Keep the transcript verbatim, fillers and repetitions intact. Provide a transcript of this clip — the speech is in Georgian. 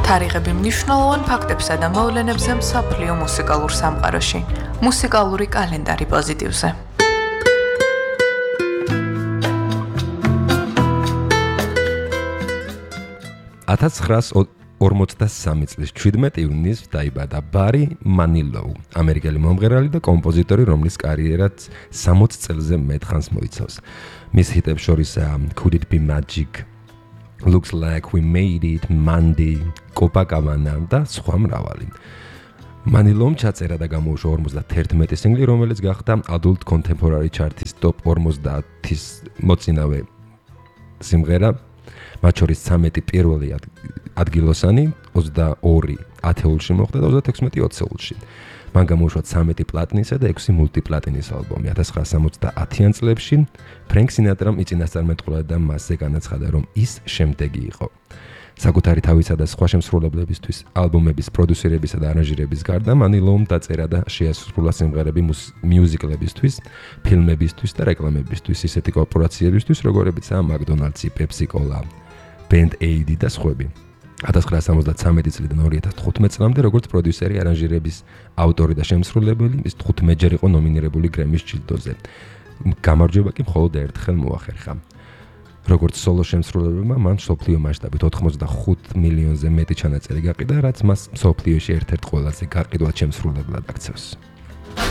თარიღები მნიშვნელოვან ფაქტებსა და მოვლენებზე მსოფლიო მუსიკალურ სამყაროში. მუსიკალური კალენდარი პოზიტივზე. ათას ცხრაასი ორმოცდასამი წლის ჩვიდმეტი ივნისს დაიბადა ბარი მანილოუ, ამერიკელი მომღერალი და კომპოზიტორი, რომლის კარიერაც სამოცი წელზე მეტ ხანს მოიცავს. მის ჰიტებს შორისაა Could It Be Magic, Looks Like We Made It, Monday, Copacabana და სხვა მრავალი. მანილოუმ ჩაწერა და გამოუშვა ორმოცდაერთმეტი სინგლი, რომელიც გახდა Adult Contemporary Chart-ის ტოპ ორმოცდაათის მოწინავე სიმღერა. მათ შორის ცამეტი პირველი ადგილოსანი, ოცდაორი ათეულში მოხვდა და ოცდათექვსმეტი ოცეულში. მან გამოუშვა ცამეტი პლატინისა და ექვსი მულტიპლატინის ალბომი. ათას ცხრაასი სამოცდაათიან წლებში ფრენკ სინატრამ იწინასწარმეტყველა და მასზე განაცხადა, რომ ის შემდეგი იყო. საკუთარი თავისა და სხვა შემსრულებლებისთვის ალბომების პროდიუსერებისა და არანჟირების გარდა მანილოუმ დაწერა და შეასრულა სიმღერები მიუზიკლებისთვის, ფილმებისთვის და რეკლამებისთვის, ისეთი კორპორაციებისთვის, როგორებიცაა McDonald's, Pepsi-Cola, Band Aid და სხვები. ათას ცხრაასი სამოცდათვრამეტი წლიდან ორი ათას თხუთმეტი წლამდე როგორც პროდიუსერი, არანჟირების ავტორი და შემსრულებელი, ის თხუთმეტჯერ იყო ნომინირებული გრემის ჯილდოზე. გამარჯვება კი მხოლოდ ერთხელ მოახერხა. როგორც სოლო შემსრულებელმა, მან მსოფლიო მასშტაბით ოცდახუთ მილიონზე მეტი ჩანაწერი გაყიდა, რაც მას მსოფლიოში ერთ-ერთ ყველაზე გაყიდვად შემსრულებლად აქცევს.